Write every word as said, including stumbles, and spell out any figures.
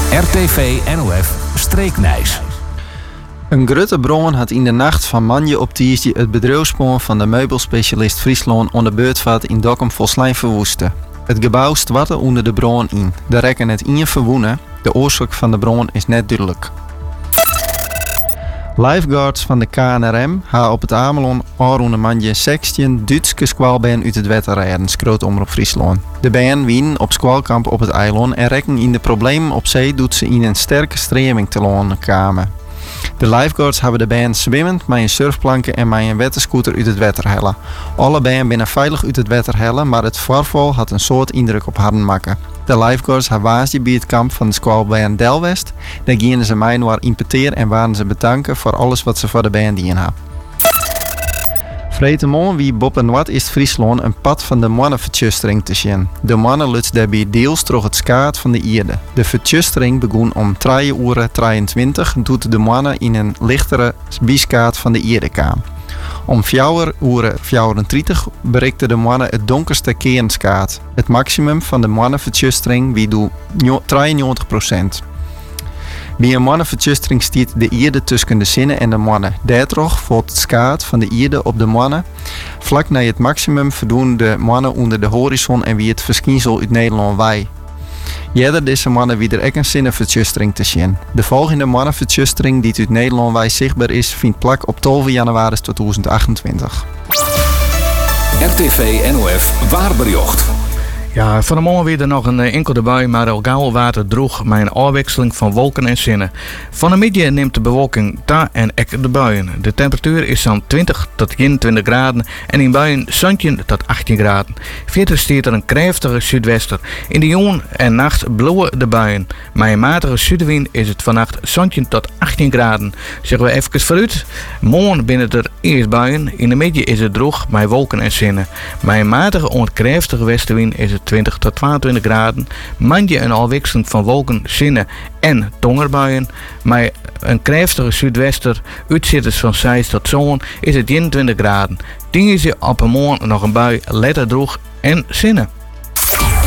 R T V N O F Streeknijs. Een grote bron had in de nacht van Manje op Tiesje het bedrijfsplan van de meubelspecialist Friesland onder beurtvaart in Dokkum volslijn verwoesten. Het gebouw stwartte onder de bron in. De rekken het in verwoenen. De oorzaak van de bron is net duidelijk. Lifeguards van de K N R M hebben op het Amelon aanroende Manje zestien Duitse squalbaan uit het water rijden, schroot Omroep Friesland. De baan wien op squalkamp op het eiland en rekken in de problemen op zee doet ze in een sterke streming te lonen komen. De lifeguards hebben de baan zwemmend met een surfplanken en met een wetterscooter uit het water hellen. Alle baan binnen veilig uit het water hellen, maar het voorval had een soort indruk op harden maken. De lifeguards hebben waasje bij het kamp van de squalbaan Delwest. Daar gingen ze mij waar impeteer en waren ze bedanken voor alles wat ze voor de baan dienen hebben. Vretemon wie Bob en Wat is Friesland een pad van de mannenvertjustering te zien. De mannen luts daarbij deels door het skaat van de Ierde. De vertjustering begon om drie uur drieëntwintig doet de mannen in een lichtere biskaat van de Ierde kwam. Om vier uur vierentwintig bereikten de mannen het donkerste kernskaat. Het maximum van de mannenvertjustering wie doet drieënnegentig procent. Bij een mannenvertjustering stiet de Ierde tussen de zinnen en de mannen. Daardoor valt het skaat van de Ierde op de mannen. Vlak na het maximum verdoen de mannen onder de horizon en wie het verschijnsel uit Nederland wij. Jeder deze mannen wie er ook een zinnenvertjustering te zien. De volgende mannenvertjustering die uit Nederland wij zichtbaar is, vindt plak op twaalf januari tweeduizend achtentwintig. R T V N O F Waarbericht. Ja, van de morgen weer er nog een enkele bui, maar al gauw water droeg met een afwisseling van wolken en zinnen. Van de middag neemt de bewolking ta en ek de buien. De temperatuur is zo'n twintig tot eenentwintig graden en in buien zestien tot achttien graden. Verder stiert er een krachtige zuidwester. In de jongen en nacht bloeien de buien. Met een matige zuidenwind is het vannacht zestien tot achttien graden. Zeggen we even vooruit. Morgen binnen er eerst buien. In de middag is het droog met wolken en zinnen. Met een matige onkrachtige westenwind is het twintig tot tweeëntwintig graden. Manje een afwisseling van wolken, zinnen en tongerbuien. Met een krachtige zuidwester, uitzitters van zes tot zon, is het eenentwintig graden. Tien is op een morgen nog een bui, letter droog en zinnen.